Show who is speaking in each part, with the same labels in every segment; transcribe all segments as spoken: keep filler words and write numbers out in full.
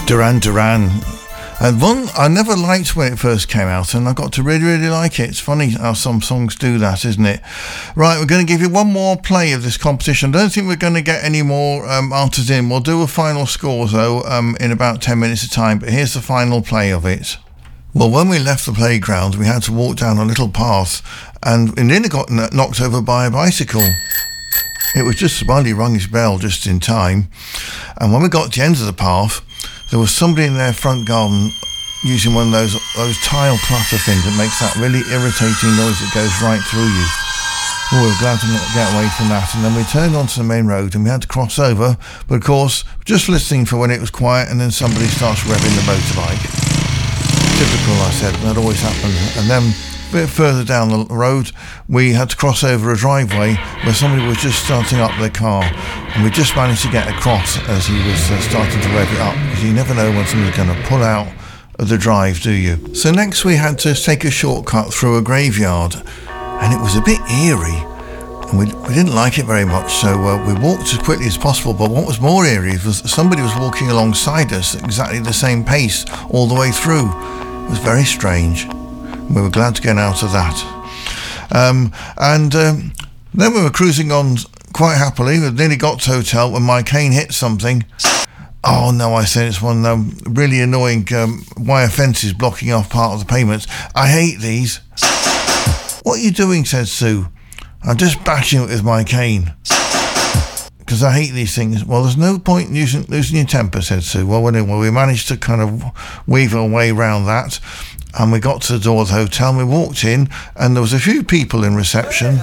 Speaker 1: Duran Duran. And one I never liked when it first came out, and I got to really, really like it. It's funny how some songs do that, isn't it? Right, we're going to give you one more play of this competition. I don't think we're going to get any more um, answers in. We'll do a final score, though, um, in about ten minutes of time. But here's the final play of it. Well, when we left the playground, we had to walk down a little path, and we nearly got knocked over by a bicycle. It was just somebody rung his bell just in time. And when we got to the end of the path, there was somebody in their front garden using one of those those tile clatter things that makes that really irritating noise that goes right through you. Oh, we were glad to get away from that. And then we turned onto the main road and we had to cross over. But of course, just listening for when it was quiet, and then somebody starts revving the motorbike. Typical, I said, that always happened. And then a bit further down the road, we had to cross over a driveway where somebody was just starting up their car, and we just managed to get across as he was uh, starting to rev it up, because you never know when somebody's going to pull out of the drive, do you? So next we had to take a shortcut through a graveyard, and it was a bit eerie, and we, we didn't like it very much, so uh, we walked as quickly as possible. But what was more eerie was somebody was walking alongside us at exactly the same pace all the way through. It was very strange. We were glad to get out of that. Um, and um, then we were cruising on quite happily. We nearly got to the hotel when my cane hit something. Oh no, I said, it's one um, really annoying um, wire fences blocking off part of the pavements. I hate these. What are you doing, said Sue. I'm just bashing it with my cane, because I hate these things. Well, there's no point in using, losing your temper, said Sue. Well, anyway, we managed to kind of weave our way around that. And we got to the door of the hotel, and we walked in, and there was a few people in reception,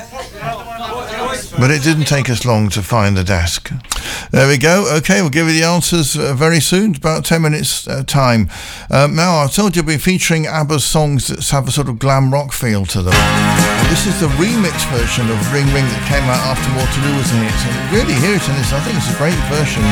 Speaker 1: but it didn't take us long to find the desk. There we go. Okay, we'll give you the answers uh, very soon, about ten minutes uh, time. Um, now, I told you we'll be featuring ABBA's songs that have a sort of glam rock feel to them. This is the remix version of Ring Ring that came out after Waterloo was a hit. So really hear it in this. I think it's a great version.